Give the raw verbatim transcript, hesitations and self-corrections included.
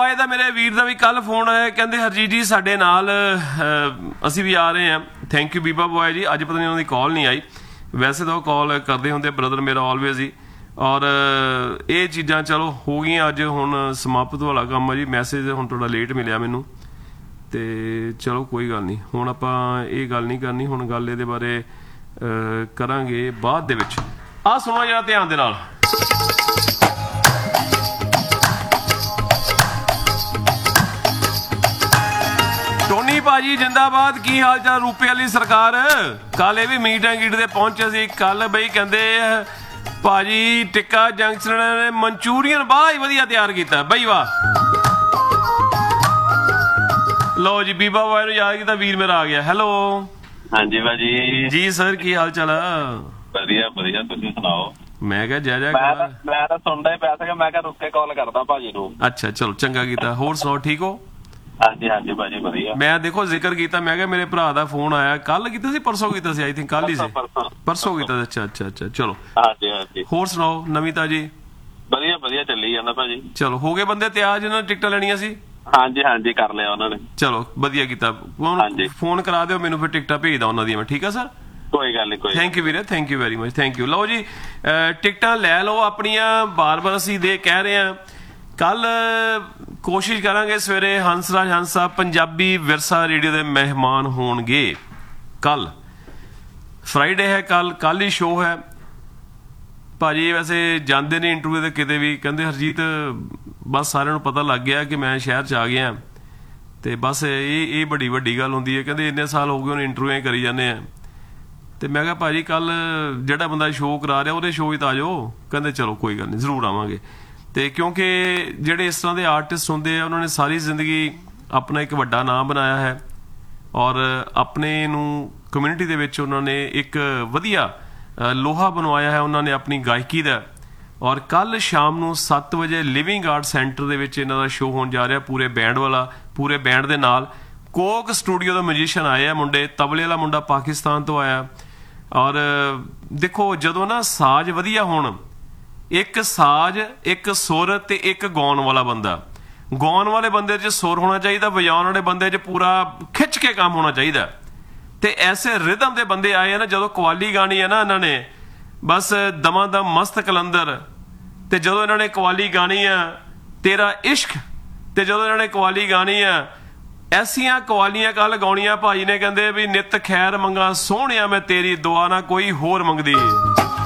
ਇਹਦਾ ਮੇਰੇ ਵੀਰ ਦਾ ਵੀ ਕੱਲ ਫੋਨ ਆਇਆ, ਕਹਿੰਦੇ ਹਰਜੀਤ ਜੀ ਸਾਡੇ ਨਾਲ ਅਸੀਂ ਵੀ ਆ ਰਹੇ ਹਾਂ। ਥੈਂਕ ਯੂ ਬੀਬਾ ਬੋਏ ਜੀ। ਅੱਜ ਪਤਾ ਨਹੀਂ ਉਹਨਾਂ ਦੀ ਕਾਲ ਨਹੀਂ ਆਈ, ਵੈਸੇ ਤਾਂ ਉਹ ਕਾਲ ਕਰਦੇ ਹੁੰਦੇ ਬ੍ਰਦਰ ਮੇਰਾ ਆਲਵੇਜ਼ ਹੀ। ਔਰ ਇਹ ਚੀਜ਼ਾਂ ਚਲੋ ਹੋ ਗਈਆਂ, ਅੱਜ ਹੁਣ ਸਮਾਪਤ ਵਾਲਾ ਕੰਮ ਆ ਜੀ। ਮੈਸੇਜ ਹੁਣ ਥੋੜਾ ਲੇਟ ਮਿਲਿਆ ਮੈਨੂੰ, ਤੇ ਚਲੋ ਕੋਈ ਗੱਲ ਨਹੀਂ। ਹੁਣ ਆਪਾਂ ਇਹ ਗੱਲ ਨਹੀਂ ਕਰਨੀ, ਹੁਣ ਗੱਲ ਇਹਦੇ ਬਾਰੇ ਕਰਾਂਗੇ ਬਾਅਦ ਦੇ ਵਿੱਚ। ਆਹ ਸੁਣੋ ਜਰਾ ਧਿਆਨ ਦੇ ਨਾਲ। ਟੋਨੀ ਭਾਜੀ ਜਿੰਦਾਬਾਦ, ਕੀ ਹਾਲ ਚਾਲ ਰੂਪੇ ਵਾਲੀ ਸਰਕਾਰ। ਕੱਲ ਇਹ ਵੀ ਮੀਟ ਐਂਡ ਗੀਟ ਦੇ ਪਹੁੰਚੇ ਸੀ। ਕੱਲ ਬਈ ਕਹਿੰਦੇ ਭਾਜੀ ਟਿੱਕਾ ਜੰਕਸ਼ਨ ਨੇ ਮਨਚੂਰੀਅਨ ਬੜਾ ਹੀ ਵਧੀਆ ਤਿਆਰ ਕੀਤਾ ਬਈ, ਵਾਹ। ਲਓ ਜੀ ਬੀਬਾ ਬੋਏ ਨੂੰ ਯਾਦ ਕੀਤਾ, ਵੀਰ ਮੇਰਾ ਆ ਗਿਆ। ਹੈਲੋ ਹਾਂਜੀ ਭਾਜੀ। ਜੀ ਸਰ, ਕੀ ਹਾਲ ਚਾਲ ਆ? ਵਧੀਆ ਵਧੀਆ, ਤੁਸੀਂ ਸੁਣਾਓ? ਮੈਂ ਕਿਹਾ ਜੈ ਜੈ। ਮੈਂ ਤਾਂ ਸੁਣਦਾ ਹੀ ਪਿਆ ਸੀਗਾ, ਮੈਂ ਕਿਹਾ ਰੁਕ ਕੇ ਕਾਲ ਕਰਦਾ ਭਾਜੀ ਨੂੰ। ਅੱਛਾ ਚਲੋ ਚੰਗਾ ਕੀਤਾ। ਹੋਰ ਸੁਣਾਓ, ਠੀਕ ਹੋ? ਹਾਂਜੀ ਹਾਂਜੀ ਭਾਜੀ ਵਧੀਆ। ਮੈਂ ਦੇਖੋ ਜ਼ਿਕਰ ਕੀਤਾ, ਮੈਂ ਕਿਹਾ ਮੇਰੇ ਭਰਾ ਦਾ ਫੋਨ ਆਇਆ। ਕੱਲ ਕੀਤਾ ਸੀ ਪਰਸੋਂ ਕੀਤਾ ਸੀ? ਆਈ ਥਿੰਕ ਕੱਲ ਹੀ ਸੀ, ਪਰਸੋਂ ਕੀਤਾ ਸੀ। ਅੱਛਾ ਅੱਛਾ ਅੱਛਾ ਚਲੋ। ਹਾਂਜੀ ਹਾਂਜੀ। ਹੋਰ ਸੁਣਾਓ ਨਵੀਂ ਤਾਜੀ? ਵਧੀਆ ਵਧੀਆ ਚੱਲੀ ਜਾਂਦਾ ਭਾਜੀ। ਚਲੋ ਹੋ ਗਏ ਬੰਦੇ ਤਿਆਰ ਜਿਹਨਾਂ ਨੇ ਟਿਕਟਾਂ ਲੈਣੀਆਂ ਸੀ? ਹਾਂਜੀ ਹਾਂਜੀ ਕਰ ਲਿਆ ਉਹਨਾਂ ਨੇ। ਚਲੋ ਵਧੀਆ ਕੀਤਾ। ਫੋਨ ਕਰਾ ਦਿਓ ਮੈਨੂੰ, ਫਿਰ ਟਿਕਟਾਂ ਭੇਜਦਾ ਉਹਨਾਂ ਦੀਆਂ ਮੈਂ। ਠੀਕ ਆ ਸਰ, ਕੋਈ ਗੱਲ ਨਹੀਂ। ਕੋਈ ਥੈਂਕ ਯੂ ਵੀਰੇ, thank you very much, thank you. ਲਓ ਜੀ ਟਿਕਟਾਂ ਲੈ ਲਓ ਆਪਣੀਆਂ, ਬਾਰ ਬਾਰ ਅਸੀਂ ਦੇ ਕਹਿ ਰਹੇ ਹਾਂ। ਕੱਲ ਕੋਸ਼ਿਸ਼ ਕਰਾਂਗੇ ਸਵੇਰੇ ਹੰਸਰਾਜ ਹੰਸ ਸਾਹਿਬ ਪੰਜਾਬੀ ਵਿਰਸਾ ਰੇਡੀਓ ਦੇ ਮਹਿਮਾਨ ਹੋਣਗੇ। ਕੱਲ ਫਰਾਈਡੇ ਹੈ, ਕੱਲ ਕੱਲ ਹੀ ਸ਼ੋਅ ਹੈ ਭਾਜੀ। ਵੈਸੇ ਜਾਂਦੇ ਨੇ ਇੰਟਰਵਿਊ ਤੇ ਕਿਤੇ ਵੀ, ਕਹਿੰਦੇ ਹਰਜੀਤ ਬਸ ਸਾਰਿਆਂ ਨੂੰ ਪਤਾ ਲੱਗ ਗਿਆ ਕਿ ਮੈਂ ਸ਼ਹਿਰ 'ਚ ਆ ਗਿਆ, ਤੇ ਬਸ ਇਹ ਇਹ ਬੜੀ ਵੱਡੀ ਗੱਲ ਹੁੰਦੀ ਹੈ। ਕਹਿੰਦੇ ਇੰਨੇ ਸਾਲ ਹੋ ਗਏ ਉਹਨੇ ਇੰਟਰਵਿਊ ਕਰੀ ਜਾਂਦੇ ਆ। ਤੇ ਮੈਂ ਕਿਹਾ ਭਾਜੀ ਕੱਲ ਜਿਹੜਾ ਬੰਦਾ ਸ਼ੋਅ ਕਰਾ ਰਿਹਾ ਉਹਦੇ ਸ਼ੋਅ 'ਚ ਤਾਂ ਆ ਜਾਓ। ਕਹਿੰਦੇ ਚਲੋ ਕੋਈ ਗੱਲ ਨਹੀਂ, ਜ਼ਰੂਰ ਆਵਾਂਗੇ। ਤੇ ਕਿਉਂਕਿ ਜਿਹੜੇ ਇਸ ਤਰ੍ਹਾਂ ਦੇ ਆਰਟਿਸਟ ਹੁੰਦੇ ਆ, ਉਹਨਾਂ ਨੇ ਸਾਰੀ ਜ਼ਿੰਦਗੀ ਆਪਣਾ ਇੱਕ ਵੱਡਾ ਨਾਮ ਬਣਾਇਆ ਹੈ, ਔਰ ਆਪਣੇ ਨੂੰ ਕਮਿਊਨਿਟੀ ਦੇ ਵਿੱਚ ਉਹਨਾਂ ਨੇ ਇੱਕ ਵਧੀਆ ਲੋਹਾ ਬਣਵਾਇਆ ਹੈ ਉਹਨਾਂ ਨੇ ਆਪਣੀ ਗਾਇਕੀ ਦਾ। ਔਰ ਕੱਲ ਸ਼ਾਮ ਨੂੰ ਸੱਤ ਵਜੇ ਲਿਵਿੰਗ ਆਰਟ ਸੈਂਟਰ ਦੇ ਵਿੱਚ ਇਹਨਾਂ ਦਾ ਸ਼ੋਅ ਹੋਣ ਜਾ ਰਿਹਾ, ਪੂਰੇ ਬੈਂਡ ਵਾਲਾ, ਪੂਰੇ ਬੈਂਡ ਦੇ ਨਾਲ। ਕੋਕ ਸਟੂਡੀਓ ਦਾ ਮਿਊਜ਼ੀਸ਼ੀਅਨ ਆਏ ਆ ਮੁੰਡੇ, ਤਬਲੇ ਵਾਲਾ ਮੁੰਡਾ ਪਾਕਿਸਤਾਨ ਤੋਂ ਆਇਆ। ਔਰ ਦੇਖੋ ਜਦੋਂ ਨਾ ਸਾਜ਼ ਵਧੀਆ ਹੋਣ, ਇੱਕ ਸਾਜ਼, ਇੱਕ ਸੁਰ ਤੇ ਇੱਕ ਗਾਉਣ ਵਾਲਾ ਬੰਦਾ। ਗਾਉਣ ਵਾਲੇ ਬੰਦੇ 'ਚ ਸੁਰ ਹੋਣਾ ਚਾਹੀਦਾ, ਵਜਾਉਣ ਵਾਲੇ ਬੰਦੇ 'ਚ ਪੂਰਾ ਖਿੱਚ ਕੇ ਕੰਮ ਹੋਣਾ ਚਾਹੀਦਾ। ਤੇ ਐਸੇ ਰਿਦਮ ਦੇ ਬੰਦੇ ਆਏ ਆ ਨਾ, ਜਦੋਂ ਕਵਾਲੀ ਗਾਣੀ ਹੈ ਨਾ ਇਹਨਾਂ ਨੇ, ਬਸ ਦਮਾ ਦਮ ਮਸਤ ਕਲੰਦਰ। ਤੇ ਜਦੋਂ ਇਹਨਾਂ ਨੇ ਕਵਾਲੀ ਗਾਣੀ ਆ ਤੇਰਾ ਇਸ਼ਕ, ਤੇ ਜਦੋਂ ਇਹਨਾਂ ਨੇ ਕਵਾਲੀ ਗਾਣੀ ਆ, ਐਸੀਆਂ ਕਵਾਲੀਆਂ ਕੱਲ ਗਾਉਣੀਆਂ ਭਾਜੀ ਨੇ, ਕਹਿੰਦੇ ਵੀ ਨਿਤ ਖੈਰ ਮੰਗਾ ਸੋਹਣਿਆ ਮੈਂ ਤੇਰੀ ਦੁਆ ਨਾ ਕੋਈ ਹੋਰ ਮੰਗਦੀ।